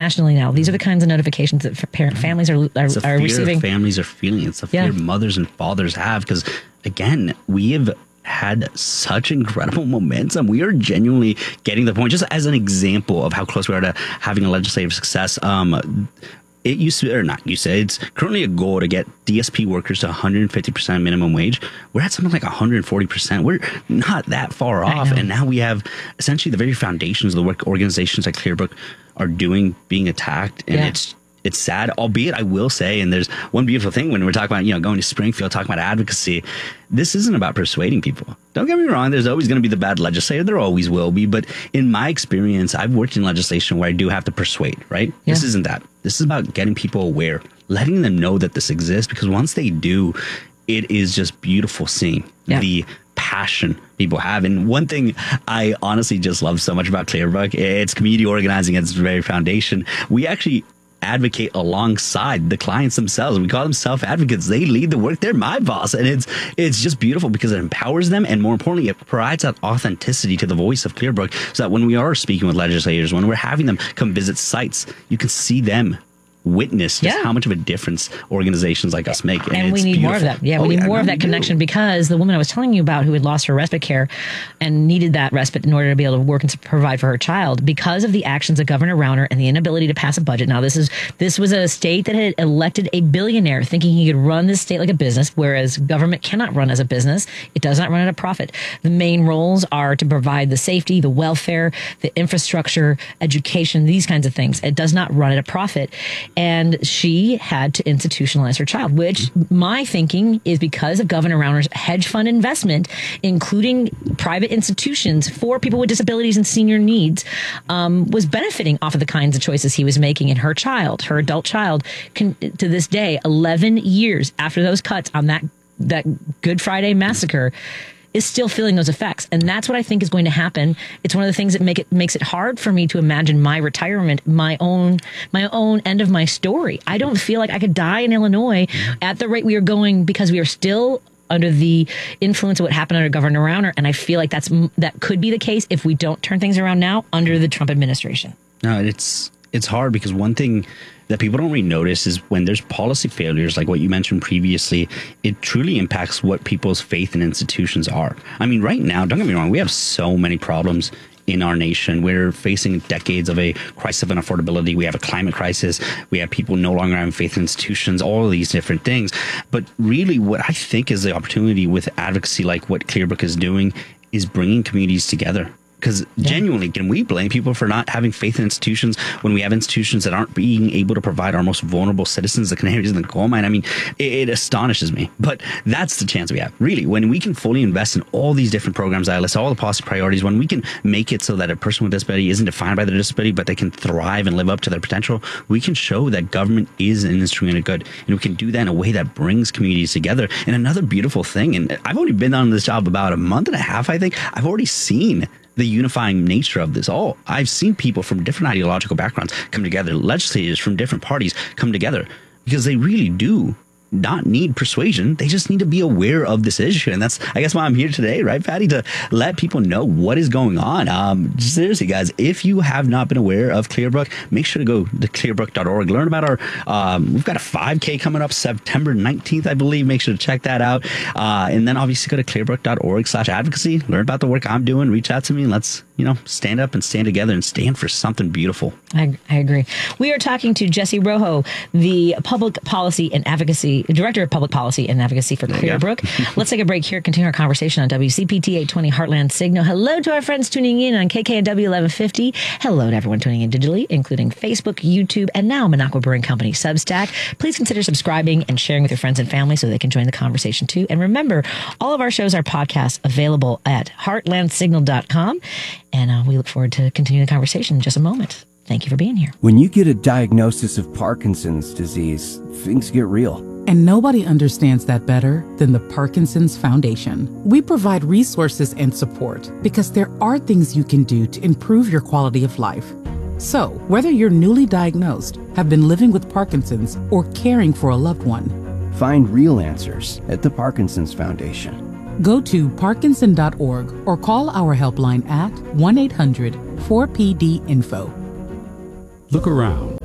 nationally now. These are the kinds of notifications that families are receiving. Families are feeling. It's the fear mothers and fathers have, because again, we have had such incredible momentum. We are genuinely getting the point. Just as an example of how close we are to having a legislative success, it used to, or not used to, it's currently a goal to get DSP workers to 150% minimum wage. We're at something like 140%. We're not that far off. And now we have essentially the very foundations of the work organizations like Clearbrook are doing being attacked. And it's sad, albeit I will say, and there's one beautiful thing when we're talking about, going to Springfield, talking about advocacy, this isn't about persuading people. Don't get me wrong. There's always going to be the bad legislator. There always will be. But in my experience, I've worked in legislation where I do have to persuade, right? Yeah. This isn't that. This is about getting people aware, letting them know that this exists, because once they do, it is just beautiful seeing the passion people have. And one thing I honestly just love so much about Clearbrook, it's community organizing at its very foundation. We actually advocate alongside the clients themselves. We call them self-advocates. They lead the work. They're my boss. And it's just beautiful because it empowers them. And more importantly, it provides that authenticity to the voice of Clearbrook, so that when we are speaking with legislators, when we're having them come visit sites, you can see them witness just how much of a difference organizations like us make. And we need more of that. Yeah, we need more of that connection, because the woman I was telling you about who had lost her respite care and needed that respite in order to be able to work and to provide for her child, because of the actions of Governor Rauner and the inability to pass a budget. Now, this was a state that had elected a billionaire thinking he could run this state like a business, whereas government cannot run as a business. It does not run at a profit. The main roles are to provide the safety, the welfare, the infrastructure, education, these kinds of things. It does not run at a profit. And she had to institutionalize her child, which my thinking is because of Governor Rauner's hedge fund investment, including private institutions for people with disabilities and senior needs, was benefiting off of the kinds of choices he was making. And her child, her adult child, to this day, 11 years after those cuts on that Good Friday massacre, is still feeling those effects. And that's what I think is going to happen. It's one of the things that makes it hard for me to imagine my retirement, my own end of my story. I don't feel like I could die in Illinois at the rate we are going, because we are still under the influence of what happened under Governor Rauner. And I feel like that could be the case if we don't turn things around now under the Trump administration. No, it's hard, because one thing that people don't really notice is when there's policy failures, like what you mentioned previously, it truly impacts what people's faith in institutions are. I mean, right now, don't get me wrong, we have so many problems in our nation. We're facing decades of a crisis of unaffordability. We have a climate crisis. We have people no longer having faith in institutions, all of these different things. But really, what I think is the opportunity with advocacy like what Clearbrook is doing is bringing communities together. Because genuinely, can we blame people for not having faith in institutions when we have institutions that aren't being able to provide our most vulnerable citizens the canaries in the coal mine? I mean, it astonishes me. But that's the chance we have. Really, when we can fully invest in all these different programs I list, all the policy priorities, when we can make it so that a person with disability isn't defined by their disability, but they can thrive and live up to their potential, we can show that government is an instrument of good. And we can do that in a way that brings communities together. And another beautiful thing, and I've only been on this job about a month and a half, I think, I've already seen the unifying nature of this all. I've seen people from different ideological backgrounds come together, legislators from different parties come together, because they really do not need persuasion. They just need to be aware of this issue. And that's, I guess, why I'm here today, right, Patty? To let people know what is going on. Seriously, guys, if you have not been aware of Clearbrook, make sure to go to clearbrook.org. Learn about our, we've got a 5K coming up September 19th, I believe. Make sure to check that out. And then obviously go to clearbrook.org/advocacy. Learn about the work I'm doing. Reach out to me and let's, stand up and stand together and stand for something beautiful. I agree. We are talking to Jesse Rojo, the Public Policy and Advocacy Director of Public Policy and Advocacy for Clearbrook. Let's take a break here, continue our conversation on WCPT 820 Heartland Signal. Hello to our friends tuning in on KKNW 1150. Hello to everyone tuning in digitally, including Facebook, YouTube, and now Minocqua Brewing Company Substack. Please consider subscribing and sharing with your friends and family so they can join the conversation too. And remember, all of our shows are podcasts available at heartlandsignal.com. And we look forward to continuing the conversation in just a moment. Thank you for being here. When you get a diagnosis of Parkinson's disease, things get real. And nobody understands that better than the Parkinson's Foundation. We provide resources and support because there are things you can do to improve your quality of life. So, whether you're newly diagnosed, have been living with Parkinson's, or caring for a loved one, find real answers at the Parkinson's Foundation. Go to parkinson.org or call our helpline at 1-800-4PD-INFO. Look around.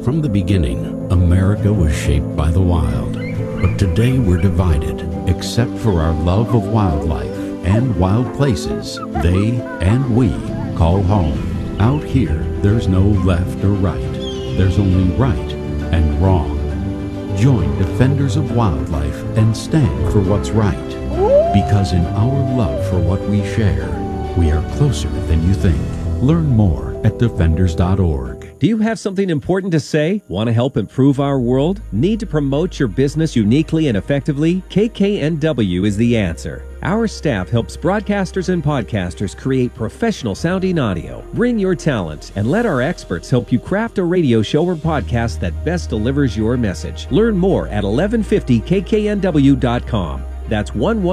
From the beginning, America was shaped by the wild. But today we're divided, except for our love of wildlife and wild places they and we call home. Out here, there's no left or right. There's only right and wrong. Join Defenders of Wildlife and stand for what's right. Because in our love for what we share, we are closer than you think. Learn more at defenders.org. Do you have something important to say? Want to help improve our world? Need to promote your business uniquely and effectively? KKNW is the answer. Our staff helps broadcasters and podcasters create professional sounding audio. Bring your talent and let our experts help you craft a radio show or podcast that best delivers your message. Learn more at 1150kknw.com. That's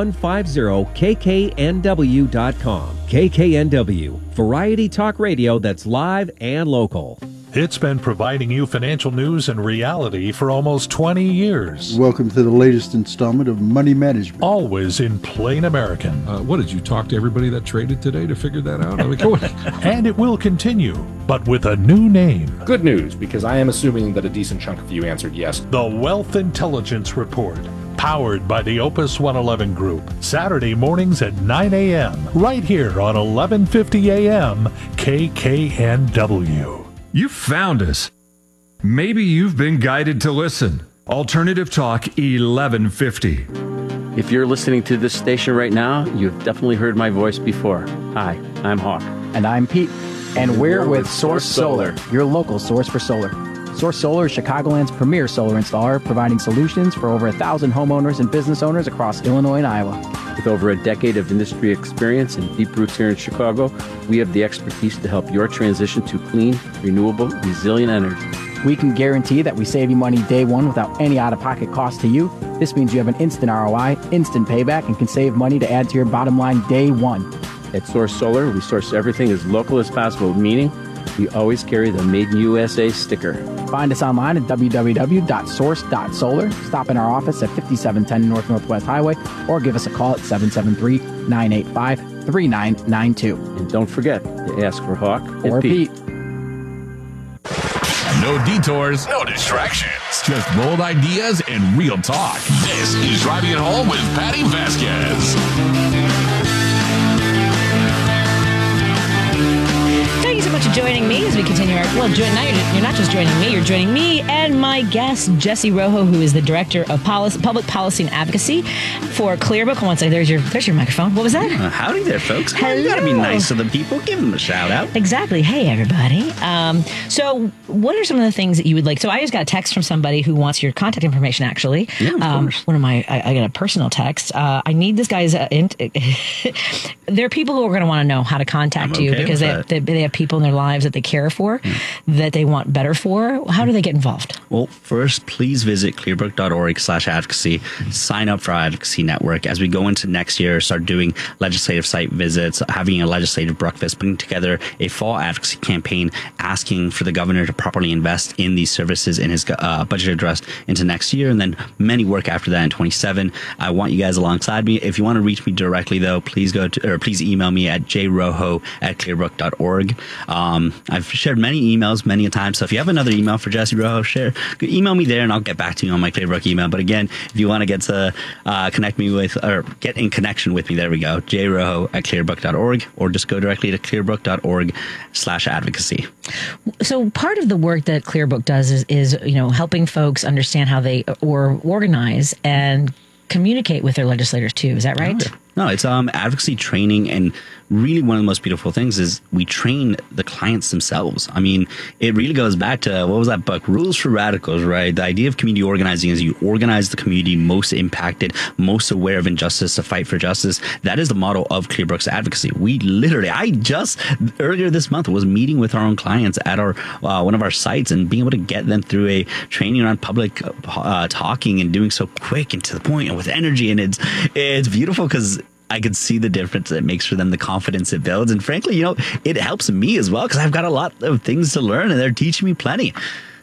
1150kknw.com. KKNW, variety talk radio that's live and local. It's been providing you financial news and reality for almost 20 years. Welcome to the latest installment of Money Management. Always in plain American. What, did you talk to everybody that traded today to figure that out? And it will continue, but with a new name. Good news, because I am assuming that a decent chunk of you answered yes. The Wealth Intelligence Report. Powered by the Opus 111 Group. Saturday mornings at 9 a.m. right here on 1150 a.m. KKNW. You found us. Maybe you've been guided to listen. Alternative Talk 1150. If you're listening to this station right now, you've definitely heard my voice before. Hi, I'm Hawk. And I'm Pete. And we're with Source Solar, your local source for solar. Source Solar is Chicagoland's premier solar installer, providing solutions for over 1,000 homeowners and business owners across Illinois and Iowa. With over a decade of industry experience and deep roots here in Chicago, we have the expertise to help your transition to clean, renewable, resilient energy. We can guarantee that we save you money day one without any out-of-pocket cost to you. This means you have an instant ROI, instant payback, and can save money to add to your bottom line day one. At Source Solar, we source everything as local as possible, meaning we always carry the Made in USA sticker. Find us online at www.source.solar. Stop in our office at 5710 North Northwest Highway or give us a call at 773-985-3992. And don't forget to ask for Hawk or Pete. No detours, no distractions, just bold ideas and real talk. This is Driving It Home with Patty Vasquez. Thank you so much for joining me as we continue our... Well, now you're not just joining me, you're joining me and my guest, Jesse Rojo, who is the Director of Public Policy and Advocacy for Clearbook. One second, there's your microphone. What was that? Howdy there, folks. Hello. You gotta be nice to the people. Give them a shout out. Exactly. Hey, everybody. So what are some of the things that you would like? So I just got a text from somebody who wants your contact information, actually. Yeah, of course. I got a personal text. I need this guy's... there are people who are going to want to know how to contact you because they have people in their lives that they care for, that they want better for. How do they get involved? Well, first, please visit clearbrook.org/advocacy. Sign up for our advocacy network. As we go into next year, start doing legislative site visits, having a legislative breakfast, putting together a fall advocacy campaign, asking for the governor to properly invest in these services in his budget address into next year, and then many work after that in 27. I want you guys alongside me. If you want to reach me directly, though, please please email me at jrojo@clearbrook.org. I've shared many emails many a time, so if you have another email for Jesse Rojo, email me there and I'll get back to you on my Clearbrook email. But again, if you want to get to connect me with, or get in connection with me, there we go, jrojo@clearbrook.org, or just go directly to clearbrook.org/advocacy. So part of the work that Clearbook does is helping folks understand how they organize and communicate with their legislators too. Is that right? No, it's advocacy training, and really one of the most beautiful things is we train the clients themselves. I mean, it really goes back to, what was that book? Rules for Radicals, right? The idea of community organizing is you organize the community most impacted, most aware of injustice to fight for justice. That is the model of Clearbrook's advocacy. We literally, earlier this month was meeting with our own clients at our one of our sites and being able to get them through a training around public talking and doing so quick and to the point and with energy. And it's beautiful because I can see the difference it makes for them, the confidence it builds. And frankly, it helps me as well because I've got a lot of things to learn and they're teaching me plenty.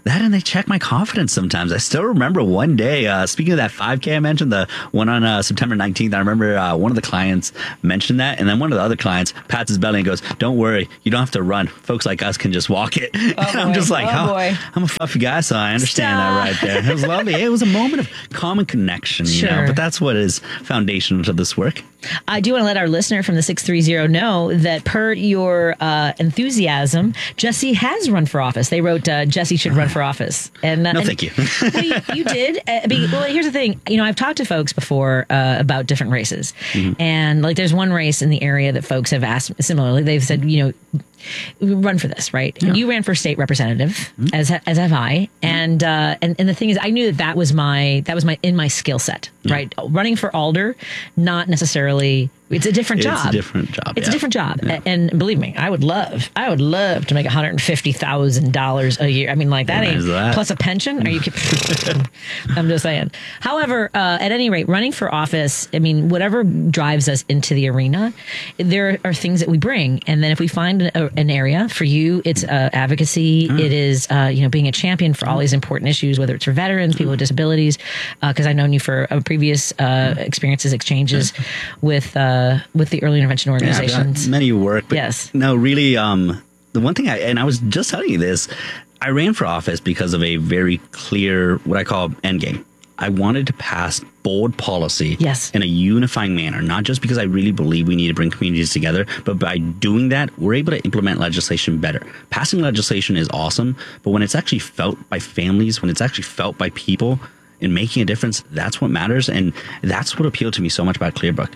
that, and they check my confidence sometimes. I still remember one day, speaking of that 5K I mentioned, the one on September 19th, I remember one of the clients mentioned that, and then one of the other clients pats his belly and goes, "Don't worry, you don't have to run. Folks like us can just walk it." I'm just like, I'm a fluffy guy, so I understand that right there. It was lovely. It was a moment of common connection, you know, but that's what is foundational to this work. I do want to let our listener from the 630 know that per your enthusiasm, Jesse has run for office. They wrote Jesse should run for office. And no, thank you. Well, you did. Well, here's the thing. You know, I've talked to folks before about different races. And like there's one race in the area that folks have asked similarly. They've said, you know, run for this, right? Yeah. You ran for state representative, as have I, and the thing is, I knew that was my in my skill set, right? Running for alder, not necessarily. It's a different job. It's a different job. It's a different job, and believe me, I would love to make $150,000 a year. I mean, like that ain't plus a pension. Are you kidding? I'm just saying. However, at any rate, running for office, I mean, whatever drives us into the arena, there are things that we bring, and then if we find an area for you, it's advocacy. It is being a champion for all these important issues, whether it's for veterans, people with disabilities. Because I've known you for previous experiences, exchanges with the early intervention organizations. Yeah, many work. But yes. No, really, the one thing I was just telling you this, I ran for office because of a very clear, what I call end game. I wanted to pass bold policy in a unifying manner, not just because I really believe we need to bring communities together, but by doing that, we're able to implement legislation better. Passing legislation is awesome, but when it's actually felt by families, when it's actually felt by people and making a difference, that's what matters. And that's what appealed to me so much about Clearbrook.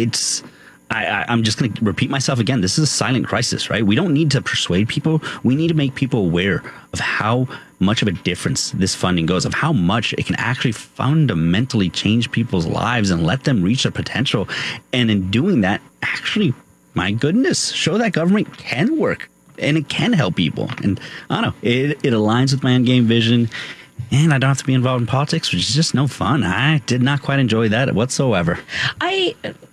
I'm just going to repeat myself again. This is a silent crisis, right? We don't need to persuade people. We need to make people aware of how much of a difference this funding goes, of how much it can actually fundamentally change people's lives and let them reach their potential. And in doing that, actually, my goodness, show that government can work and it can help people. And I don't know, it aligns with my end game vision. And I don't have to be involved in politics, which is just no fun. I did not quite enjoy that whatsoever. I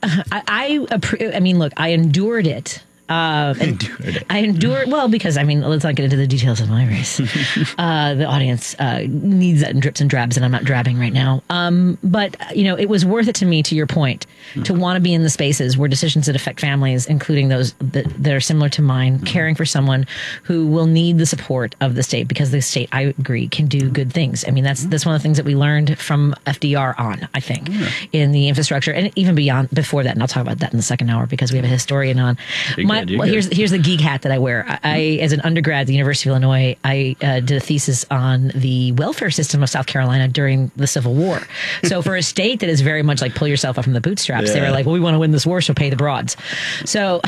mean, look, I endured it. I endured well because, I mean, let's not get into the details of my race. The audience needs that in drips and drabs, and I'm not drabbing right now. But, you know, it was worth it to me, to your point, to want to be in the spaces where decisions that affect families, including those that are similar to mine, caring for someone who will need the support of the state, because the state, I agree, can do good things. I mean, that's one of the things that we learned from FDR on, I think, in the infrastructure, and even before that. And I'll talk about that in the second hour because we have a historian on. Here's the geek hat that I wear. I, as an undergrad at the University of Illinois, I did a thesis on the welfare system of South Carolina during the Civil War. So for a state that is very much like pull yourself up from the bootstraps, they were like, well, we want to win this war, so pay the broads. So,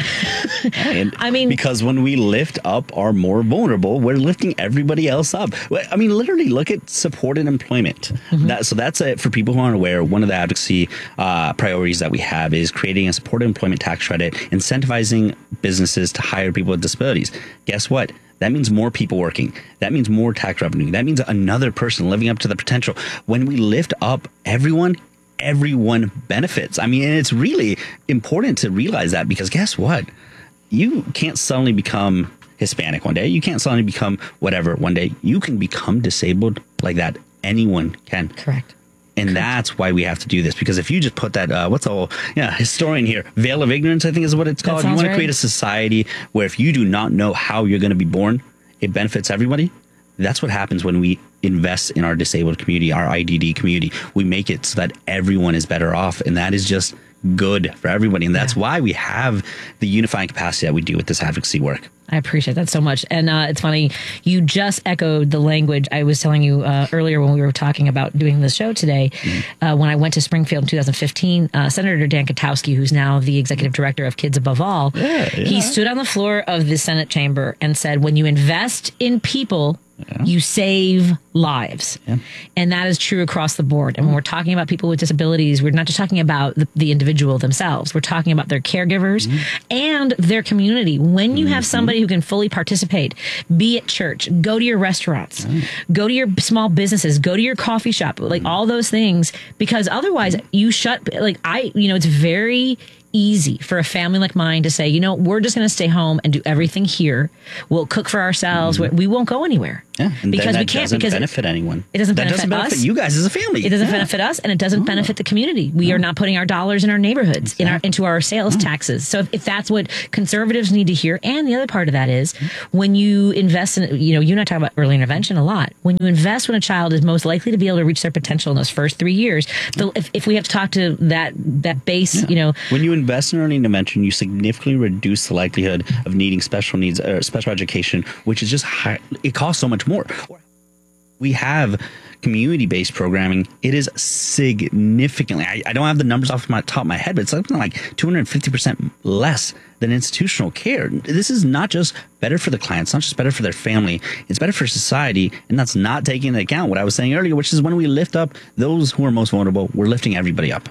I mean, because when we lift up our more vulnerable, we're lifting everybody else up. I mean, literally, look at supported employment. So that's it for people who aren't aware. One of the advocacy priorities that we have is creating a supported employment tax credit, incentivizing businesses to hire people with disabilities. Guess what? That means more people working. That means more tax revenue. That means another person living up to the potential. When we lift up everyone benefits. I mean, and it's really important to realize that, because guess what? You can't suddenly become Hispanic one day. You can't suddenly become whatever one day. You can become disabled like that. Anyone can. Correct. And that's why we have to do this, because if you just put that, historian here, veil of ignorance, I think is what it's called. You want to create a society where if you do not know how you're going to be born, it benefits everybody. That's what happens when we invest in our disabled community, our IDD community. We make it so that everyone is better off. And that is just good for everybody. And that's why we have the unifying capacity that we do with this advocacy work. I appreciate that so much. And it's funny, you just echoed the language I was telling you earlier when we were talking about doing the show today. When I went to Springfield in 2015, Senator Dan Katowski, who's now the executive director of Kids Above All, he stood on the floor of the Senate chamber and said, when you invest in people, you save lives. And that is true across the board. And when we're talking about people with disabilities, we're not just talking about the individual themselves. We're talking about their caregivers and their community. When you have somebody who can fully participate, be at church, go to your restaurants, go to your small businesses, go to your coffee shop, like all those things, because otherwise you shut, it's very easy for a family like mine to say, we're just going to stay home and do everything here. We'll cook for ourselves. We won't go anywhere. Yeah, and because then we can't. Doesn't because benefit anyone. It doesn't benefit us. You guys as a family. It doesn't benefit us, and it doesn't benefit the community. We are not putting our dollars in our neighborhoods, into our sales taxes. So if that's what conservatives need to hear, and the other part of that is when you invest in, you and I talk about early intervention a lot. When you invest when a child is most likely to be able to reach their potential in those first 3 years, if we have to talk to that base, when you invest in early intervention, you significantly reduce the likelihood of needing special needs or special education, which is just high. It costs so much more. We have community-based programming. It is significantly, I don't have the numbers off my top of my head, but it's something like 250% less than institutional care. This is not just better for the clients, not just better for their family, it's better for society. And that's not taking into account what I was saying earlier, which is when we lift up those who are most vulnerable, we're lifting everybody up.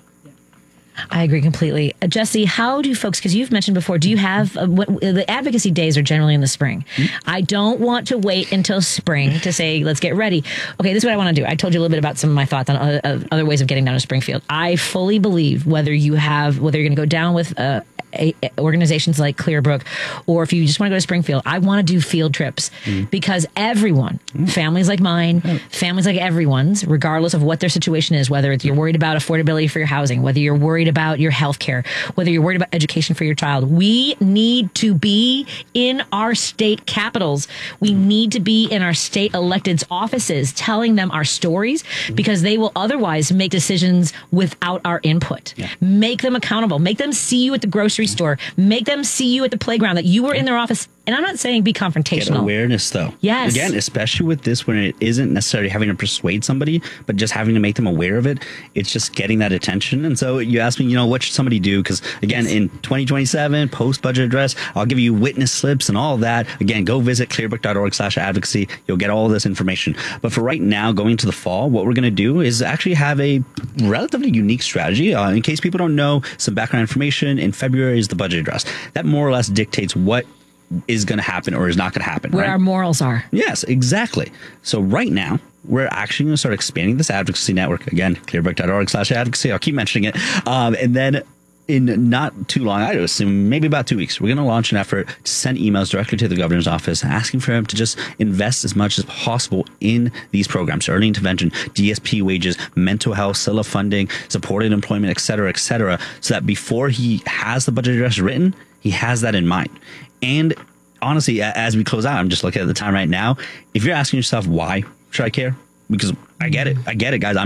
I agree completely. Jesse, how do folks, because you've mentioned before, do you have, the advocacy days are generally in the spring. I don't want to wait until spring to say, let's get ready. Okay, this is what I want to do. I told you a little bit about some of my thoughts on other ways of getting down to Springfield. I fully believe whether you're going to go down with organizations like Clearbrook, or if you just want to go to Springfield, I want to do field trips because everyone, families like mine, families like everyone's, regardless of what their situation is, whether it's you're worried about affordability for your housing, whether you're worried about your health care, whether you're worried about education for your child, we need to be in our state capitals. We need to be in our state electeds' offices telling them our stories because they will otherwise make decisions without our input. Make them accountable. Make them see you at the grocery store. Make them see you at the playground, that you were in their office. And I'm not saying be confrontational. Get awareness, though. Yes. Again, especially with this, when it isn't necessarily having to persuade somebody, but just having to make them aware of it, it's just getting that attention. And so you ask me, what should somebody do? Because, again, in 2027, post-budget address, I'll give you witness slips and all of that. Again, go visit clearbrook.org/advocacy. You'll get all of this information. But for right now, going into the fall, what we're going to do is actually have a relatively unique strategy. In case people don't know, some background information, in February is the budget address. That more or less dictates what is going to happen or is not going to happen. Where our morals are. Yes, exactly. So right now, we're actually going to start expanding this advocacy network. Again, clearbrook.org/advocacy. I'll keep mentioning it. And then in not too long, I would assume maybe about 2 weeks, we're going to launch an effort to send emails directly to the governor's office asking for him to just invest as much as possible in these programs, early intervention, DSP wages, mental health, SILA funding, supported employment, et cetera, so that before he has the budget address written, he has that in mind. And honestly, as we close out, I'm just looking at the time right now. If you're asking yourself, why should I care? Because I get it, guys.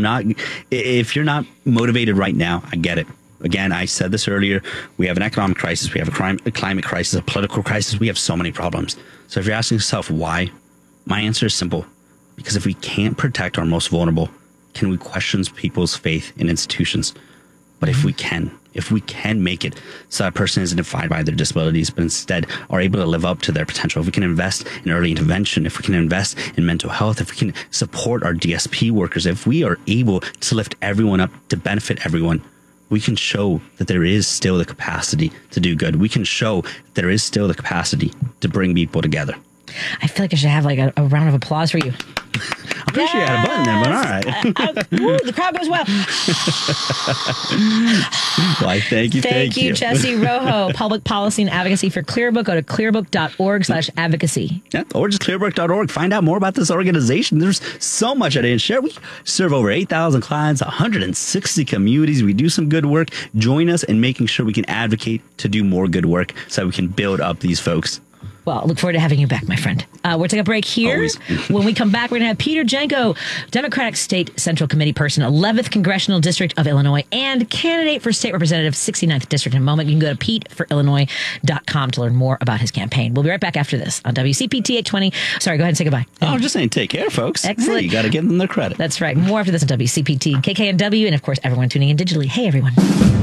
If you're not motivated right now, I get it. Again, I said this earlier. We have an economic crisis. We have a climate crisis, a political crisis. We have so many problems. So if you're asking yourself why, my answer is simple. Because if we can't protect our most vulnerable, can we question people's faith in institutions? But if we can make it so that person isn't defined by their disabilities, but instead are able to live up to their potential, if we can invest in early intervention, if we can invest in mental health, if we can support our DSP workers, if we are able to lift everyone up to benefit everyone, we can show that there is still the capacity to do good. We can show there is still the capacity to bring people together. I feel like I should have like a round of applause for you. I'm pretty sure you had a button there, but all right. The crowd goes well. Why, thank you. Thank you, Jesse Rojo, Public Policy and Advocacy for Clearbrook. Go to clearbrook.org/advocacy. Yeah, or just clearbrook.org. Find out more about this organization. There's so much I didn't share. We serve over 8,000 clients, 160 communities. We do some good work. Join us in making sure we can advocate to do more good work so we can build up these folks. Well, look forward to having you back, my friend. We'll take a break here. Always. When we come back, we're going to have Peter Jenko, Democratic State Central Committee person, 11th Congressional District of Illinois, and candidate for State Representative, 69th District. In a moment, you can go to PeteForIllinois.com to learn more about his campaign. We'll be right back after this on WCPT 820. Sorry, go ahead and say goodbye. Oh, I'm just saying take care, folks. Excellent. Hey, you got to give them their credit. That's right. More after this on WCPT, KKNW, and of course, everyone tuning in digitally. Hey, everyone.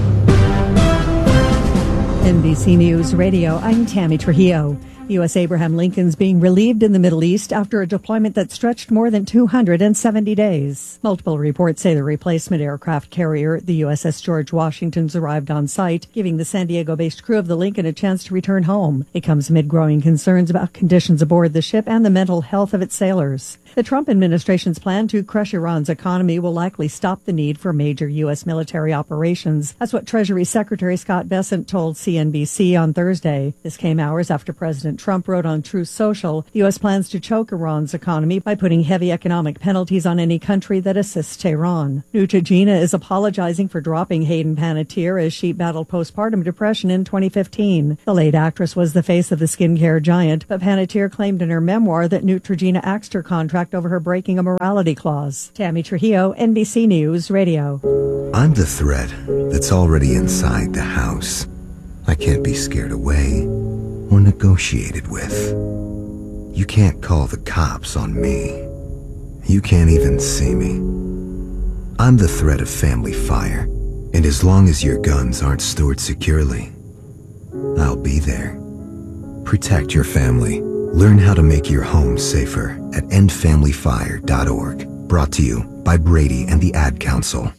NBC News Radio, I'm Tammy Trujillo. U.S. Abraham Lincoln's being relieved in the Middle East after a deployment that stretched more than 270 days. Multiple reports say the replacement aircraft carrier, the USS George Washington's, arrived on site, giving the San Diego-based crew of the Lincoln a chance to return home. It comes amid growing concerns about conditions aboard the ship and the mental health of its sailors. The Trump administration's plan to crush Iran's economy will likely stop the need for major U.S. military operations. That's what Treasury Secretary Scott Bessent told CNBC on Thursday. This came hours after President Trump wrote on Truth Social, the U.S. plans to choke Iran's economy by putting heavy economic penalties on any country that assists Tehran. Neutrogena is apologizing for dropping Hayden Panettiere as she battled postpartum depression in 2015. The late actress was the face of the skincare giant, but Panettiere claimed in her memoir that Neutrogena axed her contract over her breaking a morality clause. Tammy Trujillo, NBC News Radio. I'm the threat that's already inside the house. I can't be scared away or negotiated with. You can't call the cops on me. You can't even see me. I'm the threat of family fire, and as long as your guns aren't stored securely, I'll be there. Protect your family. Learn how to make your home safer at endfamilyfire.org. Brought to you by Brady and the Ad Council.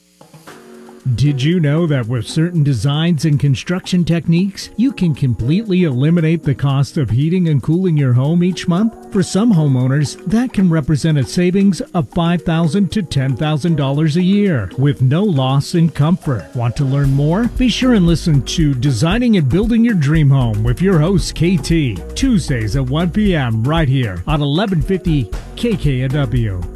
Did you know that with certain designs and construction techniques, you can completely eliminate the cost of heating and cooling your home each month? For some homeowners, that can represent a savings of $5,000 to $10,000 a year, with no loss in comfort. Want to learn more? Be sure and listen to Designing and Building Your Dream Home with your host, KT, Tuesdays at 1 p.m. right here on 1150 KKNW.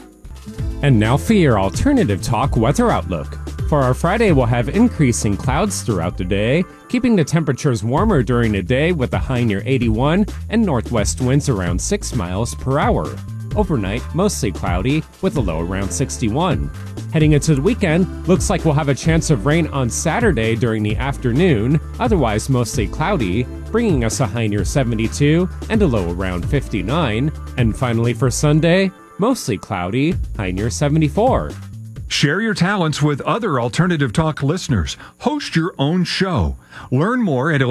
And now for your Alternative Talk weather outlook. For our Friday, we'll have increasing clouds throughout the day, keeping the temperatures warmer during the day with a high near 81 and northwest winds around 6 miles per hour. Overnight, mostly cloudy with a low around 61. Heading into the weekend, looks like we'll have a chance of rain on Saturday during the afternoon, otherwise mostly cloudy, bringing us a high near 72 and a low around 59. And finally for Sunday, mostly cloudy, high near 74. Share your talents with other Alternative Talk listeners. Host your own show. Learn more at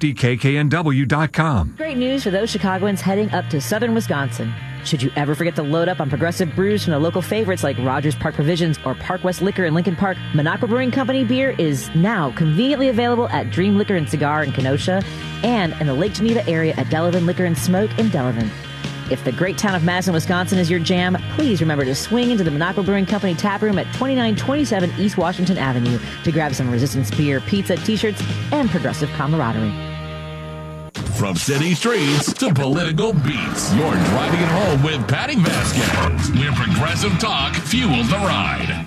1150kknw.com. Great news for those Chicagoans heading up to southern Wisconsin. Should you ever forget to load up on progressive brews from the local favorites like Rogers Park Provisions or Park West Liquor in Lincoln Park, Minocqua Brewing Company beer is now conveniently available at Dream Liquor and Cigar in Kenosha and in the Lake Geneva area at Delavan Liquor and Smoke in Delavan. If the great town of Madison, Wisconsin is your jam, please remember to swing into the Minocqua Brewing Company tap room at 2927 East Washington Avenue to grab some Resistance beer, pizza, t-shirts, and progressive camaraderie. From city streets to political beats, you're driving it home with Patty Vasquez, where progressive talk fuels the ride.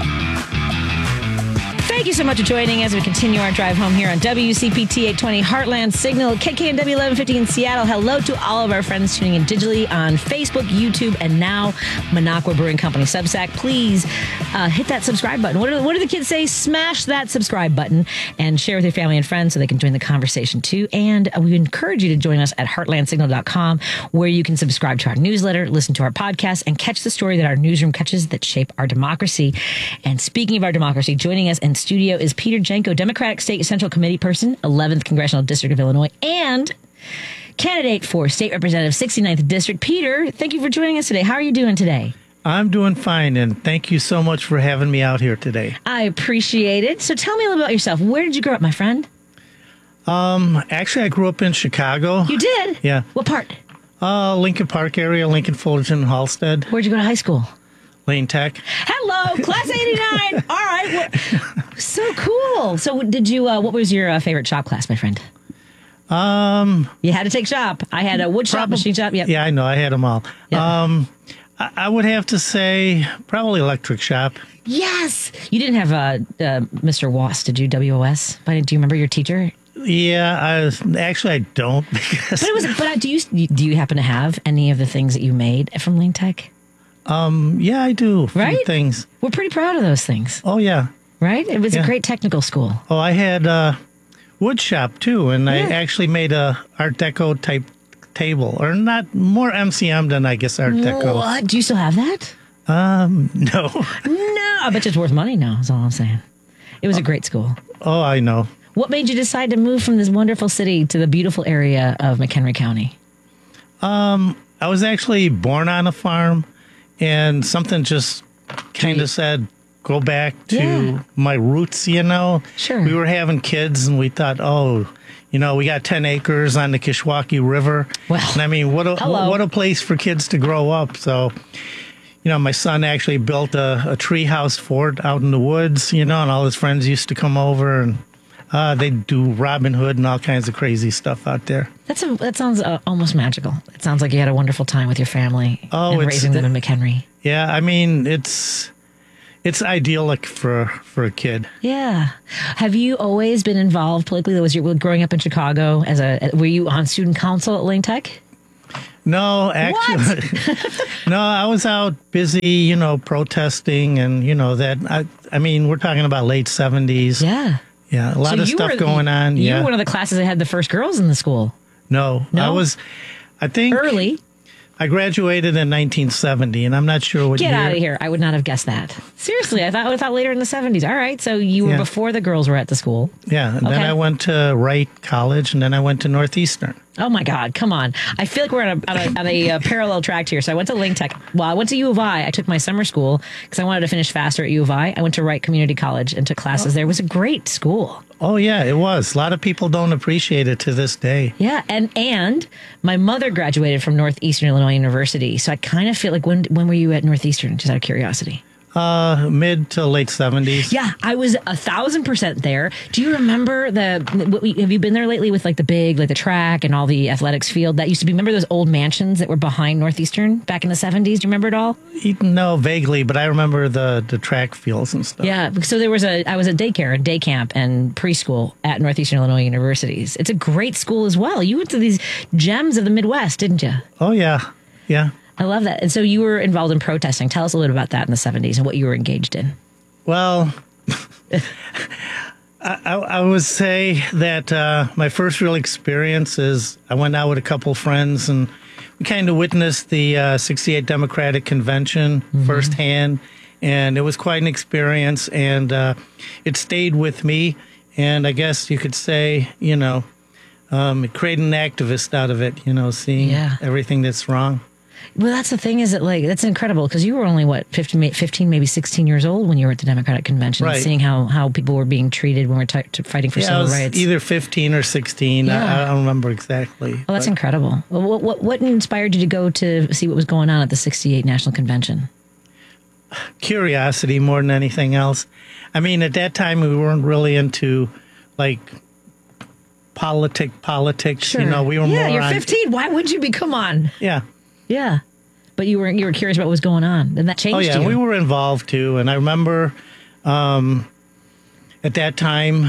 Thank you so much for joining as we continue our drive home here on WCPT 820 Heartland Signal, KKNW 1150 in Seattle. Hello to all of our friends tuning in digitally on Facebook, YouTube, and now Minocqua Brewing Company Substack. Please hit that subscribe button. What do the kids say? Smash that subscribe button and share with your family and friends so they can join the conversation too. And we encourage you to join us at heartlandsignal.com, where you can subscribe to our newsletter, listen to our podcast, and catch the story that our newsroom catches that shape our democracy. And speaking of our democracy, joining us in studio is Peter Jenko, Democratic State Central Committee person, 11th Congressional District of Illinois, and candidate for State Representative 69th District. Peter, thank you for joining us today. How are you doing today? I'm doing fine, and thank you so much for having me out here today. I appreciate it. So tell me a little about yourself. Where did you grow up, my friend? Actually, I grew up in Chicago. You did? Yeah. What part? Lincoln Park area, Lincoln, Fullerton, Halstead. Where'd you go to high school? Lane Tech. Hello, class 89. All right. So cool. So did you, what was your favorite shop class, my friend? You had to take shop. I had a wood shop, machine shop. Yep. Yeah, I know. I had them all. Yep. I would have to say probably electric shop. Yes. You didn't have Mr. Wass, did you? WOS? Do you remember your teacher? Yeah, I don't. Because But do you happen to have any of the things that you made from Lane Tech? Yeah, I do. Right? Things. We're pretty proud of those things. Oh, yeah. Right? It was a great technical school. Oh, I had wood shop, too, and I actually made a Art Deco type table, or not, more MCM than I guess Art Deco. What? Do you still have that? No. No. I bet you it's worth money now, is all I'm saying. It was a great school. Oh, I know. What made you decide to move from this wonderful city to the beautiful area of McHenry County? I was actually born on a farm, and something just kind of said, go back to my roots, you know? Sure. We were having kids, and we thought, We got 10 acres on the Kishwaukee River. Well, and I mean, what a place for kids to grow up. So, my son actually built a treehouse fort out in the woods, and all his friends used to come over, and they do Robin Hood and all kinds of crazy stuff out there. That sounds almost magical. It sounds like you had a wonderful time with your family and raising them in McHenry. Yeah, I mean, it's idyllic for a kid. Yeah. Have you always been involved politically? Was you growing up in Chicago were you on student council at Lane Tech? No, actually, no. I was out busy, protesting, and that. I mean, we're talking about late 70s. Yeah. Yeah, a lot of stuff going on. You were one of the classes that had the first girls in the school. No, I think early. I graduated in 1970, and I'm not sure what year. Get out of here. I would not have guessed that. Seriously, I thought later in the 70s. All right, so you were before the girls were at the school. Yeah, and then I went to Wright College, and then I went to Northeastern. Oh, my God. Come on. I feel like we're on a parallel track here. So I went to Lane Tech. Well, I went to U of I. I took my summer school because I wanted to finish faster at U of I. I went to Wright Community College and took classes there. It was a great school. Oh, yeah, it was. A lot of people don't appreciate it to this day. Yeah, and my mother graduated from Northeastern Illinois University. So I kind of feel like, when were you at Northeastern, just out of curiosity? Mid to late 70s. Yeah, I was 1,000% there. Do you remember have you been there lately with the track and all the athletics field? That used to be, remember those old mansions that were behind Northeastern back in the 70s? Do you remember it all? No, vaguely, but I remember the track fields and stuff. Yeah, so I was at daycare and day camp and preschool at Northeastern Illinois Universities. It's a great school as well. You went to these gems of the Midwest, didn't you? Oh, yeah. Yeah. I love that. And so you were involved in protesting. Tell us a little about that in the 70s and what you were engaged in. Well, I would say that my first real experience is I went out with a couple friends and we kind of witnessed the 68 Democratic Convention firsthand. And it was quite an experience. And it stayed with me. And I guess you could say, it created an activist out of it, seeing everything that's wrong. Well, that's the thing, is that that's incredible because you were only 15, maybe 16 years old when you were at the Democratic Convention, right. Seeing how people were being treated when we were fighting for civil rights. Either 15 or 16. I don't remember exactly. Well, that's incredible. Well, what inspired you to go to see what was going on at the 68 National Convention? Curiosity more than anything else. I mean, at that time we weren't really into politics. Sure. We were more. Yeah, you're 15. Why would you be? Come on. Yeah. Yeah, but you were curious about what was going on, and that changed you. Oh yeah, we were involved too, and I remember at that time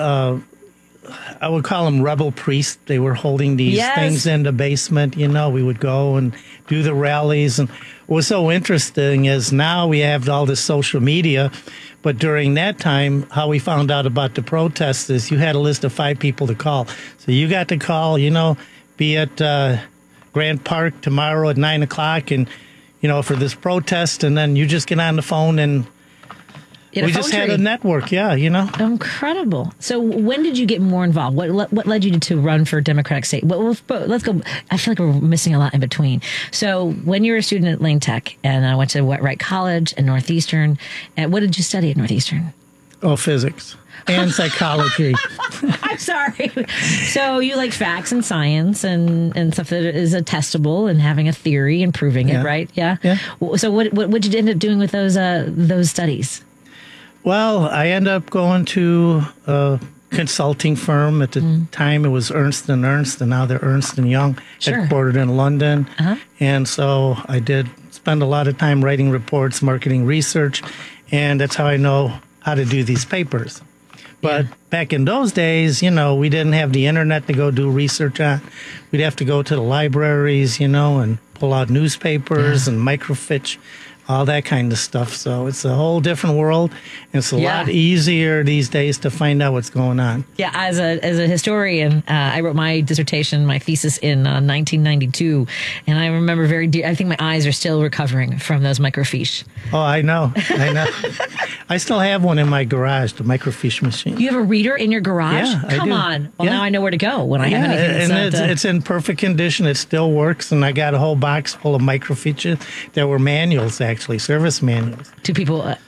I would call them rebel priests. They were holding these things in the basement. We would go and do the rallies, and what was so interesting is now we have all this social media, but during that time, how we found out about the protests is you had a list of 5 people to call, so you got to call, be at Grant Park tomorrow at 9 o'clock, and for this protest, and then you just get on the phone, and we just had a network. Incredible. So when did you get more involved? What led you to run for Democratic state? Let's go. I feel like we're missing a lot in between. So when you were a student at Lane Tech, and I went to Wright College and Northeastern, and what did you study at Northeastern? Oh, physics and psychology. I'm sorry. So you like facts and science and stuff that is testable and having a theory and proving it, right? Yeah. So what did you end up doing with those studies? Well, I ended up going to a consulting firm. At the time, it was Ernst & Ernst, and now they're Ernst & Young, headquartered in London. And so I did spend a lot of time writing reports, marketing research, and that's how I know how to do these papers. But back in those days, we didn't have the internet to go do research on. We'd have to go to the libraries, and pull out newspapers and microfiche, all that kind of stuff. So it's a whole different world. And it's a lot easier these days to find out what's going on. Yeah, as a historian, I wrote my dissertation, my thesis in 1992. And I remember I think my eyes are still recovering from those microfiche. Oh, I know. I still have one in my garage, the microfiche machine. You have a reader in your garage? Yeah, Come on. Well, now I know where to go when I have anything. And it's in perfect condition. It still works. And I got a whole box full of microfiches. There were manuals, actually, service manuals. Do people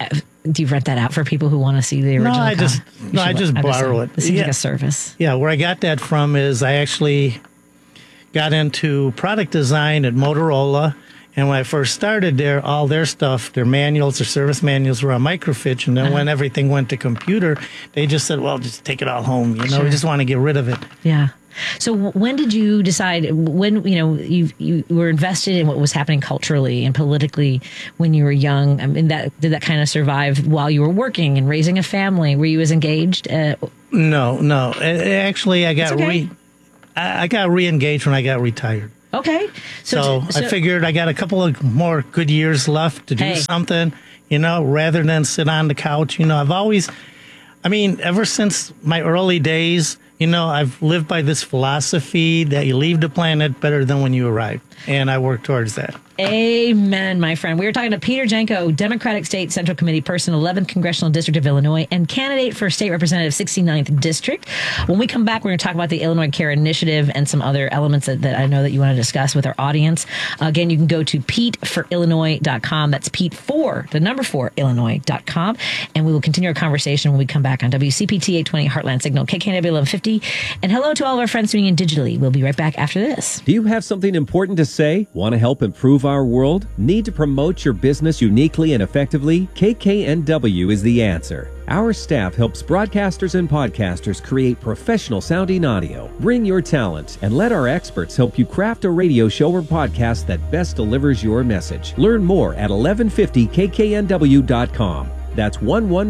do you rent that out for people who want to see the original? I just borrow it. It seems like a service. Yeah, where I got that from is I actually got into product design at Motorola. And when I first started there, all their stuff, their manuals, their service manuals were on microfiche. And then when everything went to computer, they just said, well, just take it all home. You know, we just want to get rid of it. Yeah. So when did you decide, when, you were invested in what was happening culturally and politically when you were young? I mean, did that kind of survive while you were working and raising a family? Were you as engaged? No. Actually, I got re-engaged when I got retired. Okay. So I figured I got a couple of more good years left to do something, rather than sit on the couch. I've always, ever since my early days, I've lived by this philosophy that you leave the planet better than when you arrive. And I work towards that. Amen, my friend. We were talking to Peter Janko, Democratic State Central Committee person, 11th Congressional District of Illinois, and candidate for State Representative 69th District. When we come back, we're going to talk about the Illinois Care Initiative and some other elements that I know that you want to discuss with our audience. Again, you can go to PeteForIllinois.com. That's Pete for, the number 4, Illinois.com. And we will continue our conversation when we come back on WCPT 820 Heartland Signal, KKNW 1150. And hello to all of our friends tuning in digitally. We'll be right back after this. Do you have something important to say? Want to help improve our world? Need to promote your business uniquely and effectively? KKNW is the answer. Our staff helps broadcasters and podcasters create professional sounding audio. Bring your talent and let our experts help you craft a radio show or podcast that best delivers your message. Learn more at 1150kknw.com. That's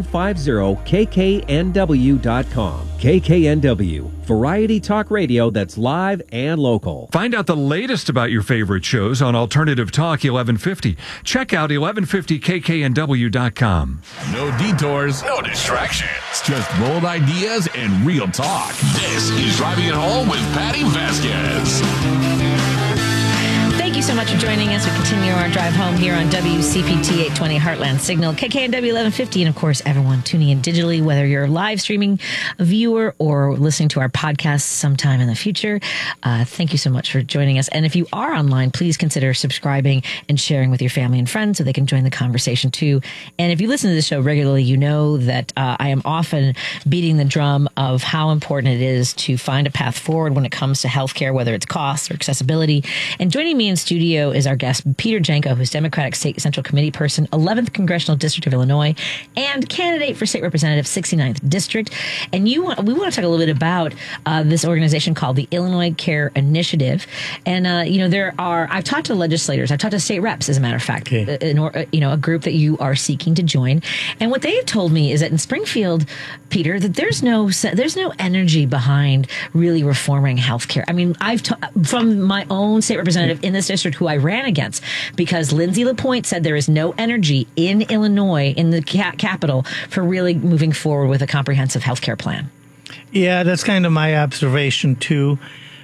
1150kknw.com. KKNW, variety talk radio that's live and local. Find out the latest about your favorite shows on Alternative Talk 1150. Check out 1150kknw.com. No detours, no distractions, just bold ideas and real talk. This is Driving It Home with Patty Vasquez. Thank you so much for joining us. We continue our drive home here on WCPT 820 Heartland Signal, KKNW 1150, and of course, everyone tuning in digitally, whether you're a live streaming viewer or listening to our podcast sometime in the future. Thank you so much for joining us. And if you are online, please consider subscribing and sharing with your family and friends so they can join the conversation too. And if you listen to the show regularly, you know that I am often beating the drum of how important it is to find a path forward when it comes to healthcare, whether it's costs or accessibility. And joining me in studio is our guest, Peter Janko, who's Democratic State Central Committee person, 11th Congressional District of Illinois, and candidate for State Representative 69th District. And we want to talk a little bit about this organization called the Illinois Care Initiative. And, I've talked to legislators, I've talked to state reps, as a matter of fact, a group that you are seeking to join. And what they have told me is that in Springfield, Peter, that there's no energy behind really reforming healthcare. I mean, from my own state representative in this district who I ran against, because Lindsay LaPointe said there is no energy in Illinois, in the capital, for really moving forward with a comprehensive healthcare plan. Yeah, that's kind of my observation too.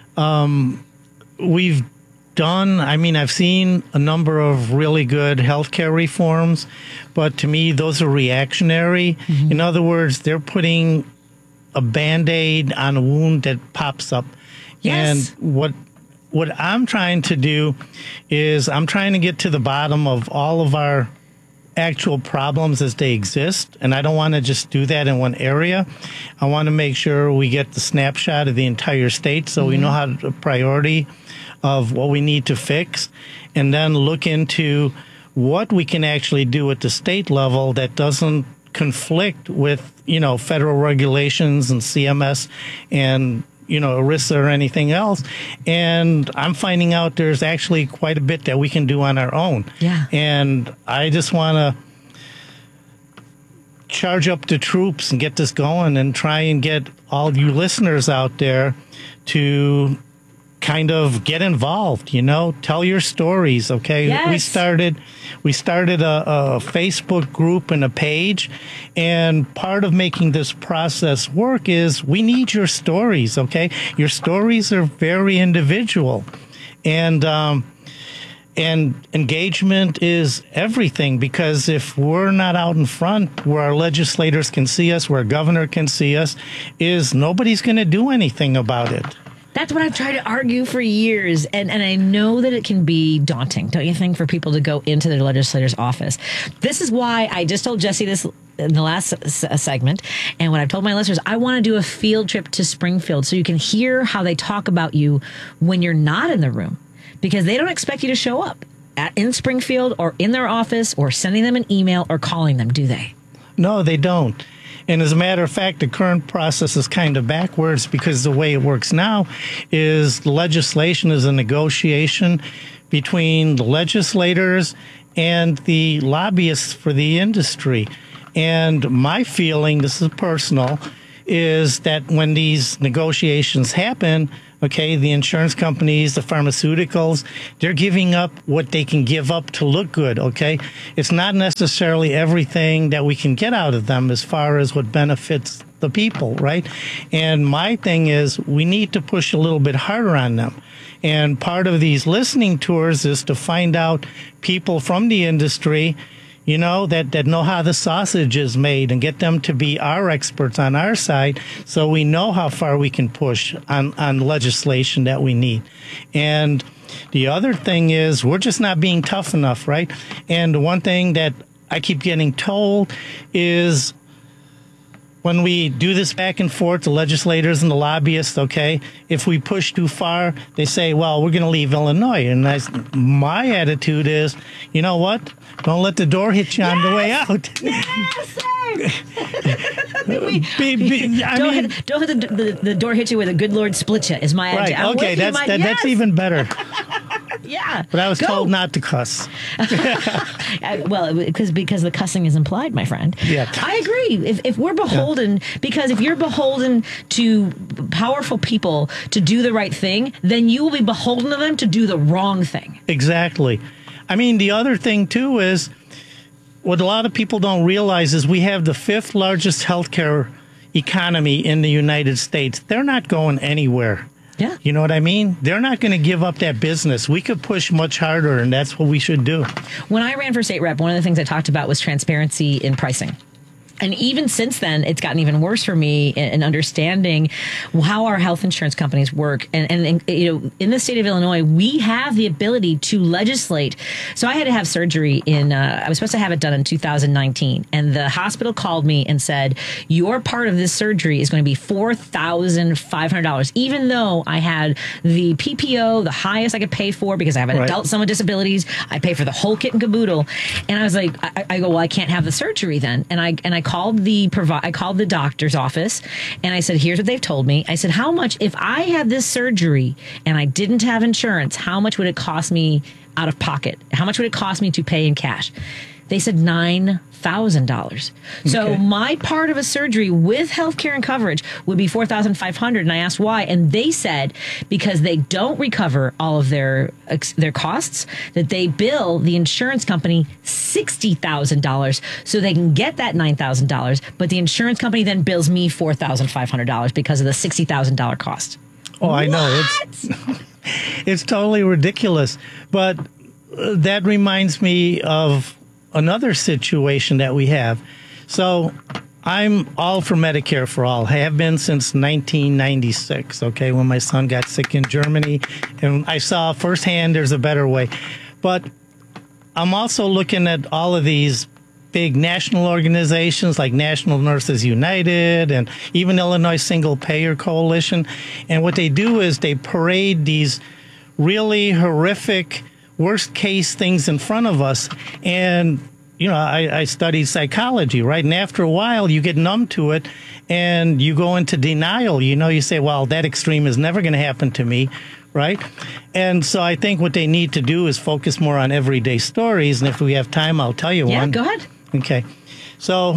I've seen a number of really good healthcare reforms, but to me, those are reactionary. Mm-hmm. In other words, they're putting a Band-Aid on a wound that pops up. Yes. And what I'm trying to do is I'm trying to get to the bottom of all of our actual problems as they exist. And I don't want to just do that in one area. I want to make sure we get the snapshot of the entire state so we know how the priority of what we need to fix, and then look into what we can actually do at the state level that doesn't conflict with, federal regulations and CMS and ERISA or anything else. And I'm finding out there's actually quite a bit that we can do on our own. Yeah. And I just want to charge up the troops and get this going and try and get all you listeners out there to kind of get involved, tell your stories. Okay. Yes. We started a Facebook group and a page, and part of making this process work is we need your stories. Okay. Your stories are very individual, and engagement is everything, because if we're not out in front where our legislators can see us, where a governor can see us, nobody's going to do anything about it. That's what I've tried to argue for years. And I know that it can be daunting, don't you think, for people to go into their legislator's office? This is why I just told Jesse this in the last segment. And what I've told my listeners, I want to do a field trip to Springfield so you can hear how they talk about you when you're not in the room, because they don't expect you to show up in Springfield or in their office or sending them an email or calling them, do they? No, they don't. And as a matter of fact, the current process is kind of backwards, because the way it works now is legislation is a negotiation between the legislators and the lobbyists for the industry. And my feeling, this is personal, is that when these negotiations happen, okay, the insurance companies, the pharmaceuticals, they're giving up what they can give up to look good, okay? It's not necessarily everything that we can get out of them as far as what benefits the people, right? And my thing is we need to push a little bit harder on them. And part of these listening tours is to find out people from the industry, you know, that know how the sausage is made, and get them to be our experts on our side so we know how far we can push on legislation that we need. And the other thing is we're just not being tough enough, right? And the one thing that I keep getting told is when we do this back and forth, the legislators and the lobbyists, okay, if we push too far, they say, well, we're going to leave Illinois. And my attitude is, you know what? Don't let the door hit you on the way out. Don't let the door hit you where the good Lord split you, is my attitude. Right, okay, that's even better. Yeah. But I was told not to cuss. Well, because the cussing is implied, my friend. Yeah. I agree. If we're beholden, because if you're beholden to powerful people to do the right thing, then you will be beholden to them to do the wrong thing. Exactly. I mean, the other thing, too, is what a lot of people don't realize is we have the 5th largest healthcare economy in the United States. They're not going anywhere. Yeah. You know what I mean? They're not going to give up that business. We could push much harder, and that's what we should do. When I ran for state rep, one of the things I talked about was transparency in pricing. And even since then, it's gotten even worse for me in understanding how our health insurance companies work. And you know, in the state of Illinois, we have the ability to legislate. So I had to have surgery I was supposed to have it done in 2019. And the hospital called me and said, your part of this surgery is going to be $4,500, even though I had the PPO, the highest I could pay for, because I have an adult son with disabilities. I pay for the whole kit and caboodle. And I was like, I go, well, I can't have the surgery then. And I called the doctor's office, and I said, here's what they've told me. I said, how much, if I had this surgery and I didn't have insurance, how much would it cost me out of pocket? How much would it cost me to pay in cash? They said $9,000. So my part of a surgery with healthcare and coverage would be $4,500. And I asked why, and they said because they don't recover all of their costs, that they bill the insurance company $60,000 so they can get that $9,000. But the insurance company then bills me $4,500 because of the $60,000 cost. Oh, I know. It's totally ridiculous. But that reminds me of another situation that we have. So I'm all for Medicare for all. I have been since 1996, okay, when my son got sick in Germany. And I saw firsthand there's a better way. But I'm also looking at all of these big national organizations like National Nurses United and even Illinois Single Payer Coalition. And what they do is they parade these really horrific worst case things in front of us. And, you know, I studied psychology, right? And after a while, you get numb to it and you go into denial. You know, you say, well, that extreme is never going to happen to me, right? And so I think what they need to do is focus more on everyday stories. And if we have time, I'll tell you one. Yeah, go ahead. Okay. So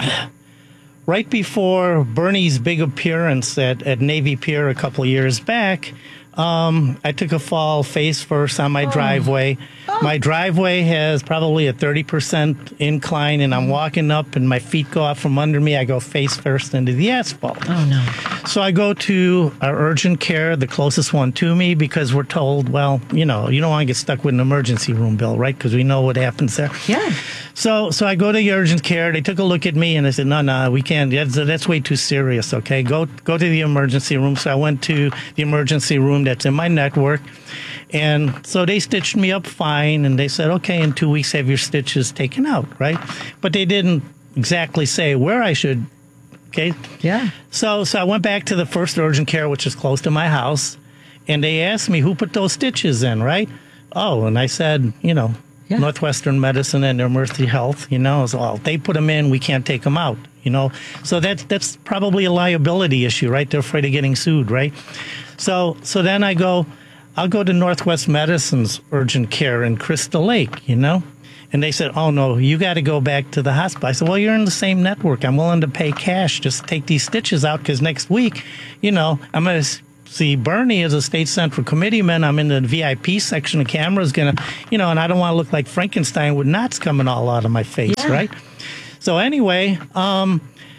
right before Bernie's big appearance at Navy Pier a couple years back, I took a fall face first on my driveway. My driveway has probably a 30% incline, and I'm walking up, and my feet go out from under me. I go face first into the asphalt. Oh, no. So I go to our urgent care, the closest one to me, because we're told, well, you know, you don't want to get stuck with an emergency room bill, right? Because we know what happens there. Yeah. So I go to the urgent care. They took a look at me, and I said, no, we can't. That's way too serious, okay? Go to the emergency room. So I went to the emergency room that's in my network. And so they stitched me up fine, and they said, okay, in 2 weeks, have your stitches taken out, right? But they didn't exactly say where I should. Okay. Yeah. So I went back to the first urgent care, which is close to my house, and they asked me who put those stitches in, right? Oh, and I said, Northwestern Medicine and Mercy Health, so they put them in, we can't take them out, So that's probably a liability issue, right? They're afraid of getting sued, right? So then I'll go to Northwest Medicine's urgent care in Crystal Lake, And they said, oh, no, you got to go back to the hospital. I said, well, you're in the same network. I'm willing to pay cash. Just take these stitches out because next week, I'm going to see Bernie as a state central committeeman. I'm in the VIP section. The camera's going to, and I don't want to look like Frankenstein with knots coming all out of my face, right? So anyway, out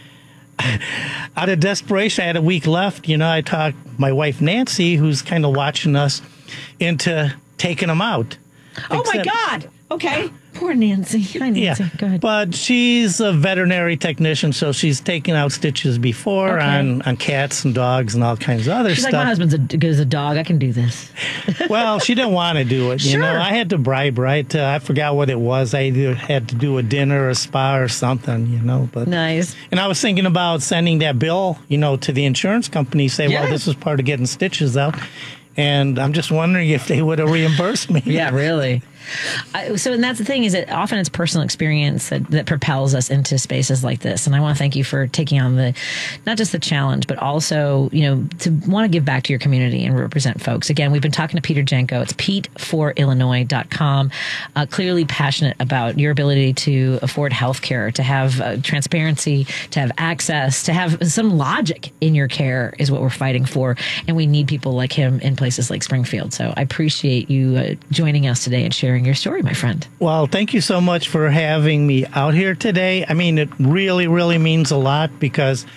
of desperation, I had a week left. I talked my wife, Nancy, who's kind of watching us, into taking them out. Oh, my God. Okay. Poor Nancy. Hi, Nancy. Yeah. Go ahead. But she's a veterinary technician, so she's taken out stitches before on cats and dogs and all kinds of other She's stuff. like, my husband's good as a dog. I can do this. Well, she didn't want to do it. Sure. I had to bribe, right? I forgot what it was. I either had to do a dinner or a spa or something, But nice. And I was thinking about sending that bill, to the insurance company, say, well, this was part of getting stitches out. And I'm just wondering if they would have reimbursed me. Yeah, really. And that's the thing, is that often it's personal experience that propels us into spaces like this. And I want to thank you for taking on not just the challenge, but also, to want to give back to your community and represent folks. Again, we've been talking to Peter Jenko. It's PeteForIllinois.com. Clearly passionate about your ability to afford health care, to have transparency, to have access, to have some logic in your care is what we're fighting for. And we need people like him in places like Springfield. So I appreciate you joining us today and sharing your story, my friend. Well, thank you so much for having me out here today. I mean, it really, really means a lot because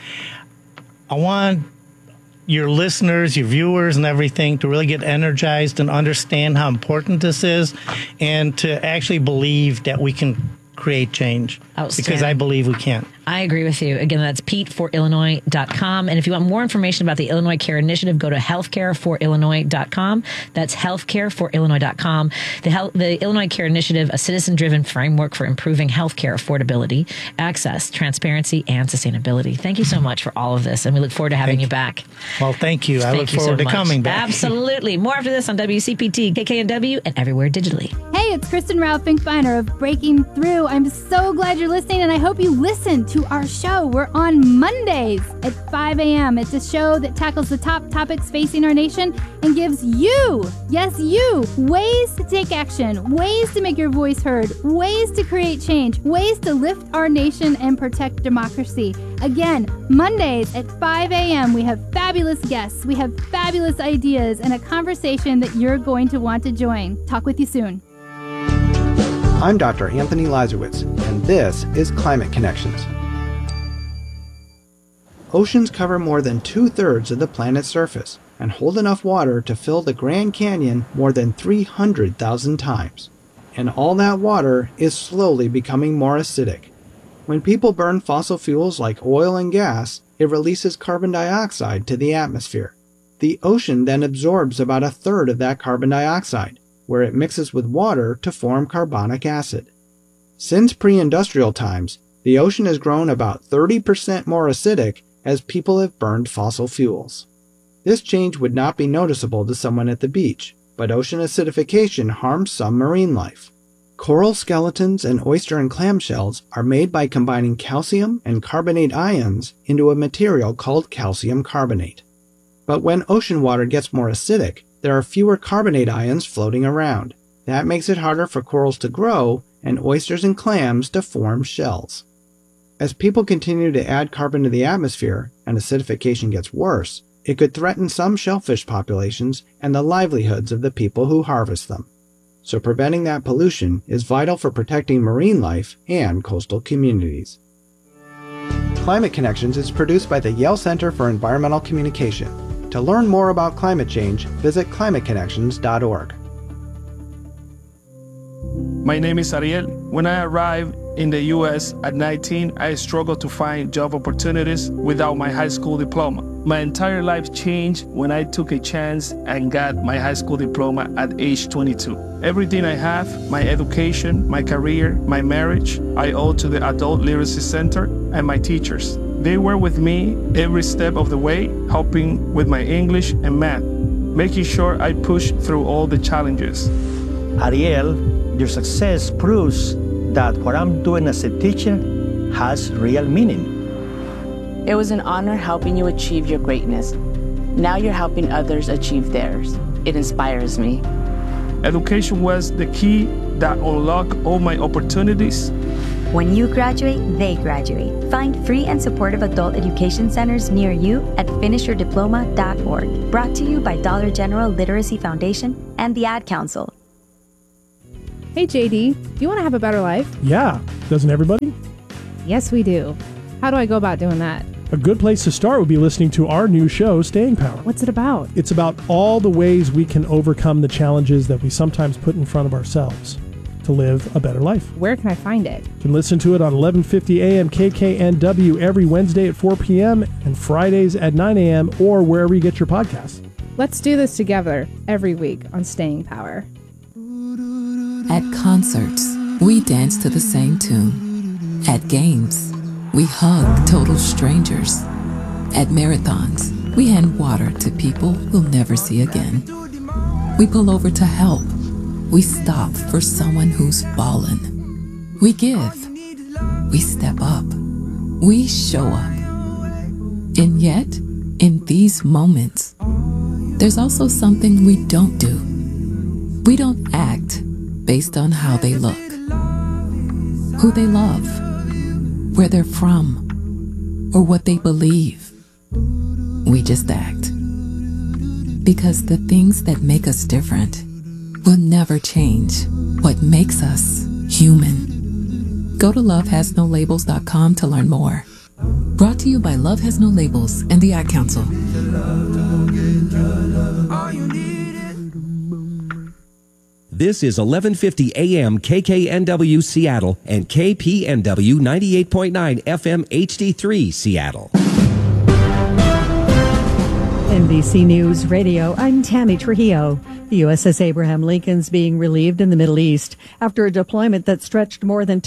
I want your listeners, your viewers and everything to really get energized and understand how important this is and to actually believe that we can create change. Because I believe we can. I agree with you. Again, that's PeteForIllinois.com. And if you want more information about the Illinois Care Initiative, go to healthcareforillinois.com. That's healthcareforillinois.com. The Illinois Care Initiative, a citizen-driven framework for improving healthcare affordability, access, transparency, and sustainability. Thank you so much for all of this, and we look forward to having you back. Well, thank you. I look forward to coming back. Absolutely. More after this on WCPT, KKNW, and everywhere digitally. Hey, it's Kristen Rao Finkbeiner of Breaking Through. I'm so glad you're listening, and I hope you listen to our show. We're on Mondays at 5 a.m. It's a show that tackles the top topics facing our nation and gives you, yes, you, ways to take action, ways to make your voice heard, ways to create change, ways to lift our nation and protect democracy. Again, Mondays at 5 a.m. we have fabulous guests, we have fabulous ideas, and a conversation that you're going to want to join. Talk with you soon. I'm Dr. Anthony Lazarowitz, and this is Climate Connections. Oceans cover more than 2/3 of the planet's surface and hold enough water to fill the Grand Canyon more than 300,000 times. And all that water is slowly becoming more acidic. When people burn fossil fuels like oil and gas, it releases carbon dioxide to the atmosphere. The ocean then absorbs about 1/3 of that carbon dioxide, where it mixes with water to form carbonic acid. Since pre-industrial times, the ocean has grown about 30% more acidic as people have burned fossil fuels. This change would not be noticeable to someone at the beach, but ocean acidification harms some marine life. Coral skeletons and oyster and clam shells are made by combining calcium and carbonate ions into a material called calcium carbonate. But when ocean water gets more acidic, there are fewer carbonate ions floating around. That makes it harder for corals to grow and oysters and clams to form shells. As people continue to add carbon to the atmosphere and acidification gets worse, it could threaten some shellfish populations and the livelihoods of the people who harvest them. So preventing that pollution is vital for protecting marine life and coastal communities. Climate Connections is produced by the Yale Center for Environmental Communication. To learn more about climate change, visit climateconnections.org. My name is Ariel. When I arrived in the U.S. at 19, I struggled to find job opportunities without my high school diploma. My entire life changed when I took a chance and got my high school diploma at age 22. Everything I have, my education, my career, my marriage, I owe to the Adult Literacy Center and my teachers. They were with me every step of the way, helping with my English and math, making sure I pushed through all the challenges. Ariel, your success proves that what I'm doing as a teacher has real meaning. It was an honor helping you achieve your greatness. Now you're helping others achieve theirs. It inspires me. Education was the key that unlocked all my opportunities. When you graduate, they graduate. Find free and supportive adult education centers near you at finishyourdiploma.org. Brought to you by Dollar General Literacy Foundation and the Ad Council. Hey JD, do you want to have a better life? Yeah, doesn't everybody? Yes, we do. How do I go about doing that? A good place to start would be listening to our new show, Staying Power. What's it about? It's about all the ways we can overcome the challenges that we sometimes put in front of ourselves to live a better life. Where can I find it? You can listen to it on 1150 AM KKNW every Wednesday at 4 p.m. and Fridays at 9 a.m. or wherever you get your podcasts. Let's do this together every week on Staying Power. At concerts, we dance to the same tune. At games, we hug total strangers. At marathons, we hand water to people we'll never see again. We pull over to help. We stop for someone who's fallen. We give. We step up. We show up. And yet, in these moments, there's also something we don't do. We don't act based on how they look, who they love, where they're from, or what they believe. We just act. Because the things that make us different will never change what makes us human. Go to lovehasnolabels.com to learn more. Brought to you by Love Has No Labels and the Ad Council. This is 1150 AM KKNW Seattle and KPNW 98.9 FM HD3 Seattle. NBC News Radio, I'm Tammy Trujillo. The USS Abraham Lincoln's being relieved in the Middle East after a deployment that stretched more than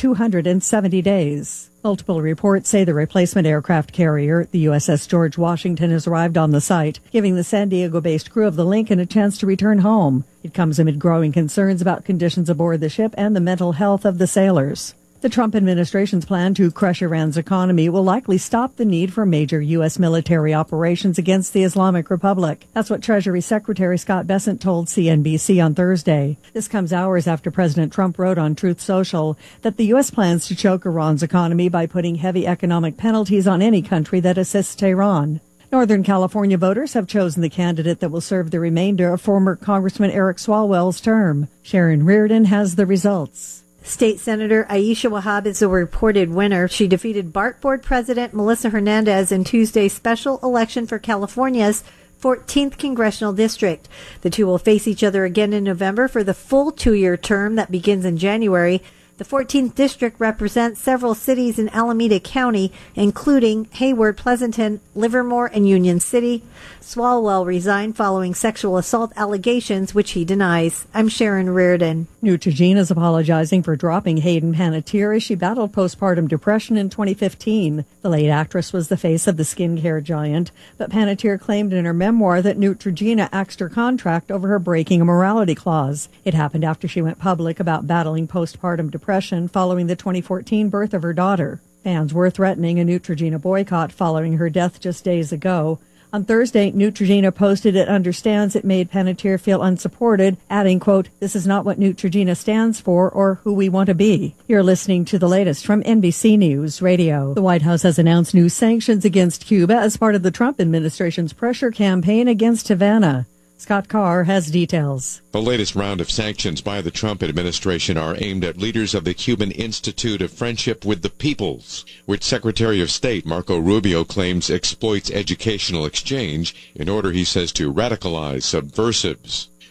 270 days. Multiple reports say the replacement aircraft carrier, the USS George Washington, has arrived on the site, giving the San Diego-based crew of the Lincoln a chance to return home. It comes amid growing concerns about conditions aboard the ship and the mental health of the sailors. The Trump administration's plan to crush Iran's economy will likely stop the need for major U.S. military operations against the Islamic Republic. That's what Treasury Secretary Scott Bessent told CNBC on Thursday. This comes hours after President Trump wrote on Truth Social that the U.S. plans to choke Iran's economy by putting heavy economic penalties on any country that assists Tehran. Northern California voters have chosen the candidate that will serve the remainder of former Congressman Eric Swalwell's term. Sharon Reardon has the results. State Senator Aisha Wahab is the reported winner. She defeated BART Board President Melissa Hernandez in Tuesday's special election for California's 14th Congressional District. The two will face each other again in November for the full two-year term that begins in January. The 14th District represents several cities in Alameda County, including Hayward, Pleasanton, Livermore, and Union City. Swalwell resigned following sexual assault allegations, which he denies. I'm Sharon Reardon. Neutrogena is apologizing for dropping Hayden Panettiere as she battled postpartum depression in 2015. The late actress was the face of the skincare giant, but Panettiere claimed in her memoir that Neutrogena axed her contract over her breaking a morality clause. It happened after she went public about battling postpartum depression following the 2014 birth of her daughter. Fans were threatening a Neutrogena boycott following her death just days ago. On Thursday, Neutrogena posted it understands it made Panettiere feel unsupported, adding, quote, "This is not what Neutrogena stands for or who we want to be." You're listening to the latest from NBC News Radio. The White House has announced new sanctions against Cuba as part of the Trump administration's pressure campaign against Havana. Scott Carr has details. The latest round of sanctions by the Trump administration are aimed at leaders of the Cuban Institute of Friendship with the Peoples, which Secretary of State Marco Rubio claims exploits educational exchange in order, he says, to radicalize subversives.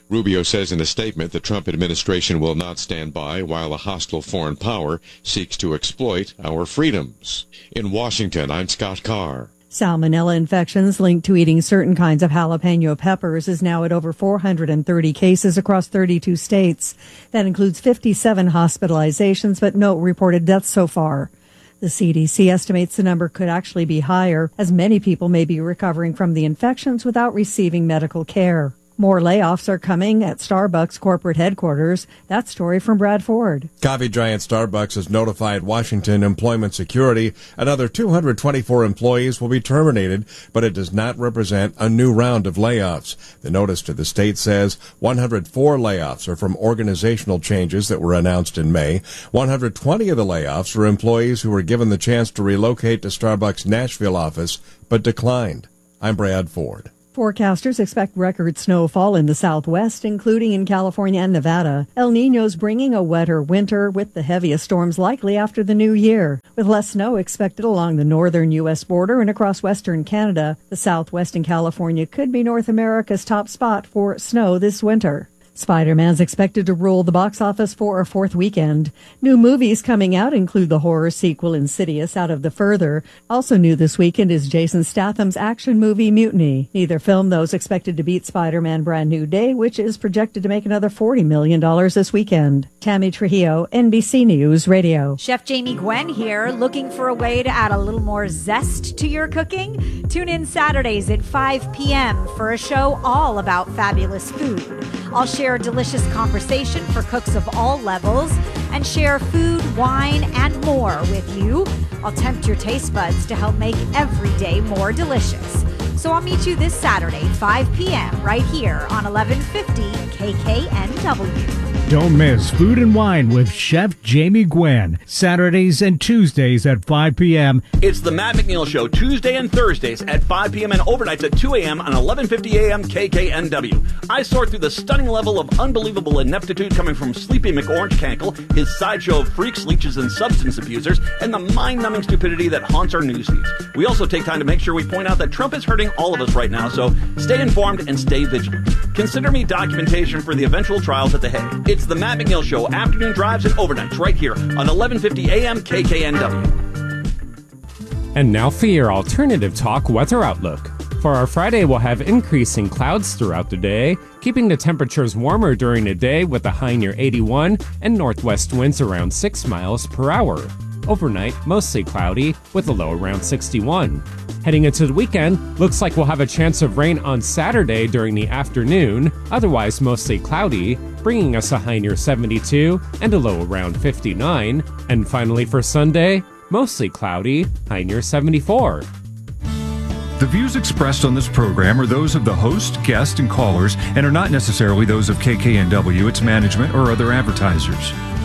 Rubio says in a statement the Trump administration will not stand by while a hostile foreign power seeks to exploit our freedoms. In Washington, I'm Scott Carr. Salmonella infections linked to eating certain kinds of jalapeno peppers is now at over 430 cases across 32 states. That includes 57 hospitalizations, but no reported deaths so far. The CDC estimates the number could actually be higher, as many people may be recovering from the infections without receiving medical care. More layoffs are coming at Starbucks corporate headquarters. That story from Brad Ford. Coffee giant Starbucks has notified Washington Employment Security another 224 employees will be terminated, but it does not represent a new round of layoffs. The notice to the state says 104 layoffs are from organizational changes that were announced in May. 120 of the layoffs are employees who were given the chance to relocate to Starbucks' Nashville office, but declined. I'm Brad Ford. Forecasters expect record snowfall in the southwest, including in California and Nevada. El Niño's bringing a wetter winter with the heaviest storms likely after the new year. With less snow expected along the northern U.S. border and across western Canada, the southwest and California could be North America's top spot for snow this winter. Spider-Man's expected to rule the box office for a fourth weekend. New movies coming out include the horror sequel Insidious Out of the Further. Also new this weekend is Jason Statham's action movie Mutiny. Neither film, though, is expected to beat Spider-Man Brand New Day, which is projected to make another $40 million this weekend. Tammy Trujillo, NBC News Radio. Chef Jamie Gwen here, looking for a way to add a little more zest to your cooking? Tune in Saturdays at 5 p.m. for a show all about fabulous food. I'll share a delicious conversation for cooks of all levels and share food, wine, and more with you. I'll tempt your taste buds to help make every day more delicious. So I'll meet you this Saturday, 5 p.m. right here on 1150 KKNW. Don't miss Food and Wine with Chef Jamie Gwen, Saturdays and Tuesdays at 5 p.m. It's the Matt McNeil Show, Tuesday and Thursdays at 5 p.m. and overnights at 2 a.m. on 1150 a.m. KKNW. I sort through the stunning level of unbelievable ineptitude coming from Sleepy McOrange Cankle, his sideshow of freaks, leeches, and substance abusers, and the mind-numbing stupidity that haunts our newsfeeds. We also take time to make sure we point out that Trump is hurting all of us right now, so stay informed and stay vigilant. Consider me documentation for the eventual trials at The Hague. It's the Matt McNeil Show, afternoon drives and overnights right here on 1150 a.m. KKNW. And now for your alternative talk weather outlook. For our Friday, we'll have increasing clouds throughout the day, keeping the temperatures warmer during the day with a high near 81 and northwest winds around 6 miles per hour. Overnight, mostly cloudy with a low around 61. Heading into the weekend, looks like we'll have a chance of rain on Saturday during the afternoon, otherwise mostly cloudy, bringing us a high near 72 and a low around 59. And finally for Sunday, mostly cloudy, high near 74. The views expressed on this program are those of the host, guest, and callers and are not necessarily those of KKNW, its management, or other advertisers.